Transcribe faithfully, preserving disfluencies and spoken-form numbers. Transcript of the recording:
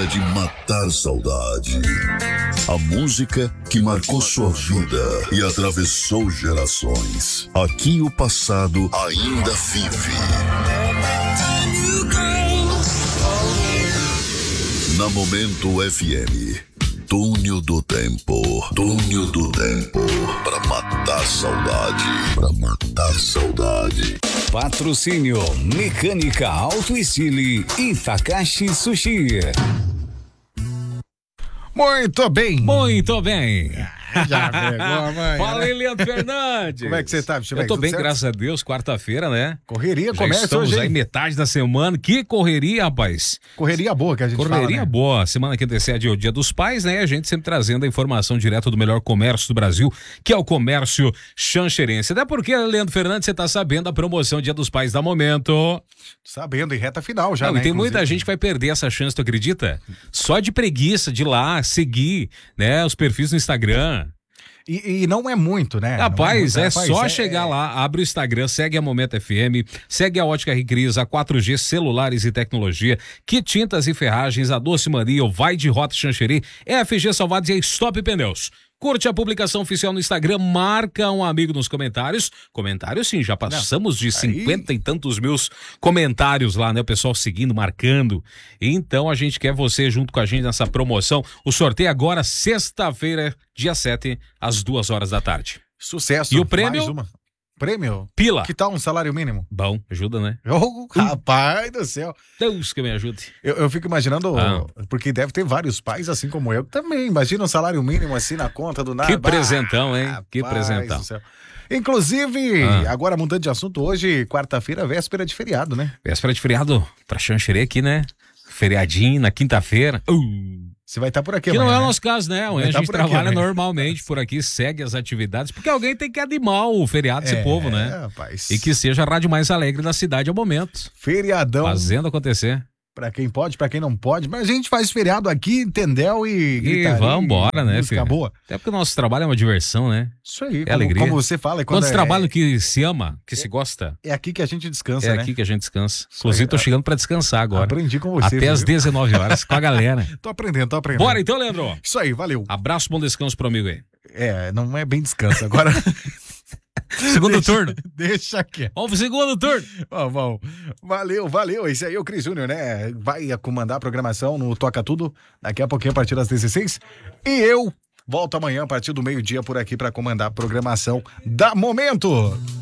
hora de matar saudade. A música que marcou sua vida e atravessou gerações. Aqui o passado ainda vive. Na Momento F M, Túnel do Tempo, Túnel do Tempo, pra matar saudade, pra matar saudade. Patrocínio Mecânica Auto Estile e Takashi Sushi. Muito bem. Muito bem. Já pegou a mãe. Fala aí, Leandro Fernandes. Como é que você tá, bicho? Eu tô Tudo bem, certo? graças a Deus, quarta-feira, né? Correria, Já começa estamos hoje, aí hein? metade da semana. Que correria, rapaz. Correria boa que a gente Correria fala, né? boa. Semana que antecede o Dia dos Pais, né? A gente sempre trazendo a informação direto do melhor comércio do Brasil, que é o comércio xanxerense. Até porque, Leandro Fernandes, você tá sabendo a promoção Dia dos Pais da Momento. Sabendo, em reta final já, Não, né? e tem inclusive. muita gente que vai perder essa chance, tu acredita? Só de preguiça de ir lá seguir, né, os perfis no Instagram. E, e não é muito, né? Rapaz, não é, muito, rapaz, só é- chegar é- lá, abre o Instagram, segue a Momento F M, segue a Ótica Recris, a quatro G Celulares e Tecnologia, Que Tintas e Ferragens, a Doce Maria, o Vai de Rota Xanxerê, F G Salvados e a Stop Pneus. Curte a publicação oficial no Instagram, marca um amigo nos comentários. Comentários sim, já passamos de cinquenta e tantos mil comentários lá, né? O pessoal seguindo, marcando. Então a gente quer você junto com a gente nessa promoção. O sorteio agora, sexta-feira, dia sete, às duas horas da tarde. Sucesso. E o prêmio? Mais uma. Prêmio? Pila. Que tal um salário mínimo? Bom, ajuda, né? Oh, rapaz do céu. Deus que me ajude. Eu, eu fico imaginando, Ah. porque deve ter vários pais assim como eu também. Imagina um salário mínimo assim na conta do nada. Que presentão, hein? Que Rapaz presentão. do céu. Inclusive, Ah. agora mudando de assunto, hoje, quarta-feira, véspera de feriado, né? Véspera de feriado pra Xanxerê aqui, né? Feriadinho na quinta-feira. Uh. Você vai estar por aqui Que não amanhã, é o né? nosso caso, né? Amanhã Vai a tá gente por aqui trabalha amanhã. normalmente por aqui, segue as atividades, porque alguém tem que animar o feriado desse É, povo, né? rapaz. E que seja a rádio mais alegre da cidade ao momento. Feriadão, Fazendo acontecer. pra quem pode, pra quem não pode. Mas a gente faz feriado aqui, entendeu? E E gritaria, vambora, né, música filho? boa. Até porque o nosso trabalho é uma diversão, né? Isso aí, É como, alegria. como você fala. é Quando Quantos é, trabalhos que se ama, que se gosta, É aqui que a gente descansa, é né? aqui que a gente descansa. Inclusive, tô aí, chegando pra descansar agora. Aprendi com você. Até às viu? dezenove horas com a galera. Tô aprendendo, tô aprendendo. Bora então, Leandro. Isso aí, valeu. Abraço, bom descanso pro amigo aí. É, não é bem descanso. Agora. Segundo deixa, turno. Deixa quieto. Vamos pro segundo turno. Vamos, vamos. Valeu, valeu. Esse aí é o Cris Júnior, né? Vai comandar a programação no Toca Tudo daqui a pouquinho, a partir das dezesseis. E eu volto amanhã, a partir do meio-dia, por aqui, para comandar a programação da Momento.